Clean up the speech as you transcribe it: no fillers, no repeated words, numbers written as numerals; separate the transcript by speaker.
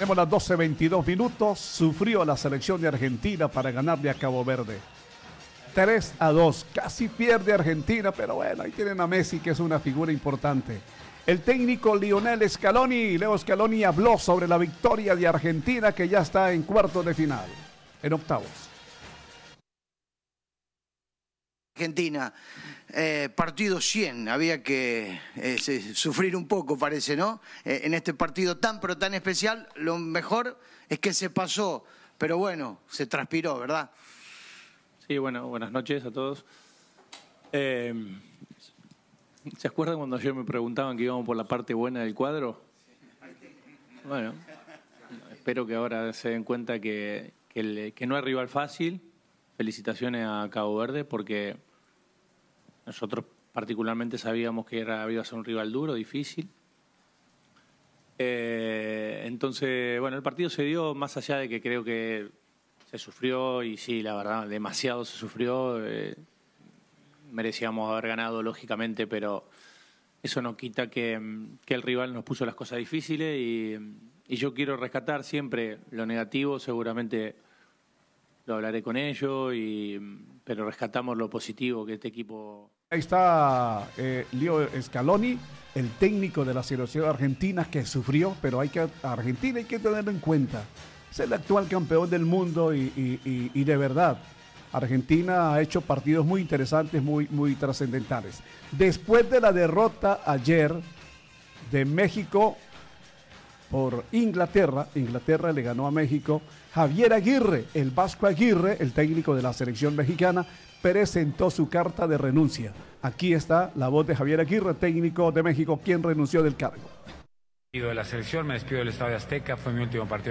Speaker 1: Tenemos las 12:22 minutos. Sufrió la selección de Argentina para ganarle a Cabo Verde. 3-2. Casi pierde Argentina, pero bueno, ahí tienen a Messi, que es una figura importante. El técnico Lionel Scaloni, Leo Scaloni, habló sobre la victoria de Argentina, que ya está en cuartos de final, en octavos.
Speaker 2: Argentina, partido 100, había que sufrir un poco, parece, ¿no? En este partido tan pero tan especial, lo mejor es que se pasó, pero bueno, se transpiró, ¿verdad?
Speaker 3: Sí, bueno, buenas noches a todos. ¿Se acuerdan cuando ayer me preguntaban que íbamos por la parte buena del cuadro? Bueno, espero que ahora se den cuenta que no hay rival fácil. Felicitaciones a Cabo Verde, porque nosotros particularmente sabíamos que iba a ser un rival duro, difícil. Entonces, bueno, el partido se dio, más allá de que creo que se sufrió, y sí, la verdad, demasiado se sufrió. Merecíamos haber ganado, lógicamente, pero eso no quita que el rival nos puso las cosas difíciles, y yo quiero rescatar siempre lo negativo. Seguramente lo hablaré con ellos, pero rescatamos lo positivo que este equipo...
Speaker 1: Ahí está Leo Scaloni, el técnico de la selección argentina, que sufrió, pero Argentina hay que tenerlo en cuenta. Es el actual campeón del mundo y de verdad, Argentina ha hecho partidos muy interesantes, muy trascendentales. Después de la derrota ayer de México por Inglaterra le ganó a México. Javier Aguirre, el Vasco Aguirre, el técnico de la selección mexicana, presentó su carta de renuncia. Aquí está la voz de Javier Aguirre, técnico de México, quien renunció del cargo.
Speaker 4: De la selección, me despido del Estadio Azteca, fue mi último partido